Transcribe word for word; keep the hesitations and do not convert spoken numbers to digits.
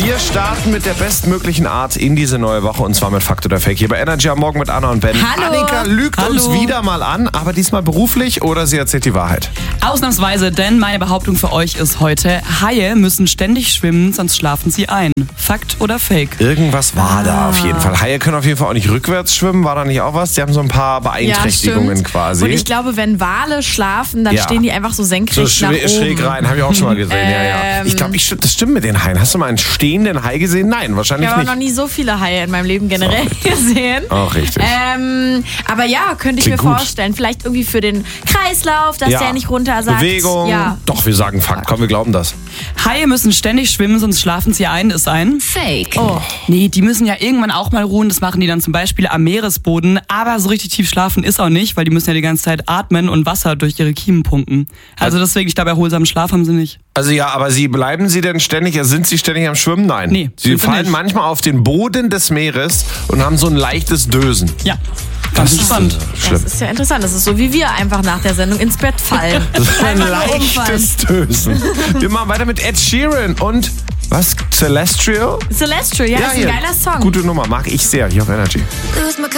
Wir starten mit der bestmöglichen Art in diese neue Woche und zwar mit Fakt oder Fake. Hier bei Energy am Morgen mit Anna und Ben. Hallo. Annika lügt Hallo. uns wieder mal an, aber diesmal beruflich oder sie erzählt die Wahrheit? Ausnahmsweise, denn meine Behauptung für euch ist heute, Haie müssen ständig schwimmen, sonst schlafen sie ein. Fakt oder Fake? Irgendwas war ah. da auf jeden Fall. Haie können auf jeden Fall auch nicht rückwärts schwimmen. War da nicht auch was? Die haben so ein paar Beeinträchtigungen ja, quasi. Und ich glaube, wenn Wale schlafen, dann ja. stehen die einfach so senkrecht so nach schräg, oben. schräg rein. Habe ich auch schon mal gesehen. ähm, ja, ja. Ich glaube, ich, das stimmt mit den Haien. Hast du mal einen stehenden Hai gesehen? Nein, wahrscheinlich ich habe nicht. noch nie so viele Haie in meinem Leben generell oh. gesehen. Auch richtig. Ähm, aber ja, könnte ich Klingt mir gut. vorstellen. Vielleicht irgendwie für den Kreislauf, dass ja. der nicht runter sagt. Bewegung. Ja. Doch, wir sagen Fakt. Komm, wir glauben das. Haie müssen ständig schwimmen, sonst schlafen sie ein, ist ein Fake. Oh. Nee, die müssen ja irgendwann auch mal ruhen. Das machen die dann zum Beispiel am Meeresboden. Aber so richtig tief schlafen ist auch nicht, weil die müssen ja die ganze Zeit atmen und Wasser durch ihre Kiemen pumpen. Also deswegen, ich glaube, erholsamen Schlaf haben sie nicht. Also ja, aber sie bleiben sie denn ständig, sind sie ständig am Schwimmen? Nein. Nee, sie sind sie fallen nicht. manchmal auf den Boden des Meeres und haben so ein leichtes Dösen. Ja, ganz Das spannend. ist schlimm. Das ist ja interessant. Das ist so, wie wir einfach nach der Sendung ins Bett fallen. Das ist ein Einfach nur umfallen. leichtes Dösen. Wir machen weiter mit Ed Sheeran und was? Celestial? Celestial, ja, ist ein hier. geiler Song. Gute Nummer, mag ich sehr. Hier auf Energy.